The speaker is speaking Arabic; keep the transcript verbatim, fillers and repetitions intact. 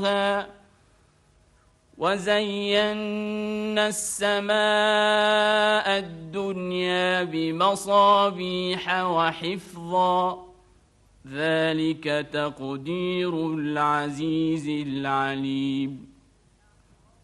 وزينا السماء الدنيا بمصابيح وحفظا ذلك تقدير العزيز العليم